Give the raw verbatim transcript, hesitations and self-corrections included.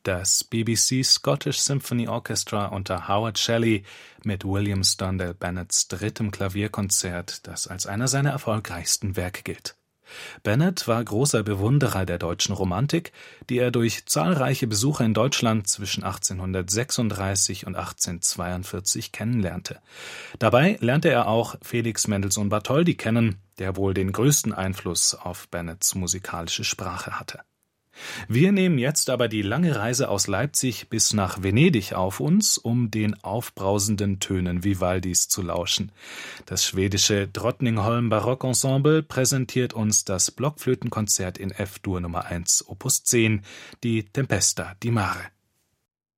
Das B B C Scottish Symphony Orchestra unter Howard Shelley mit William Sterndale Bennetts drittem Klavierkonzert, das als einer seiner erfolgreichsten Werke gilt. Bennett war großer Bewunderer der deutschen Romantik, die er durch zahlreiche Besuche in Deutschland zwischen achtzehnhundertsechsunddreißig und achtzehnhundertzweiundvierzig kennenlernte. Dabei lernte er auch Felix Mendelssohn Bartholdy kennen, der wohl den größten Einfluss auf Bennetts musikalische Sprache hatte. Wir nehmen jetzt aber die lange Reise aus Leipzig bis nach Venedig auf uns, um den aufbrausenden Tönen Vivaldis zu lauschen. Das schwedische Drottningholm Barockensemble präsentiert uns das Blockflötenkonzert in F-Dur Nummer eins Opus zehn, die Tempesta di Mare.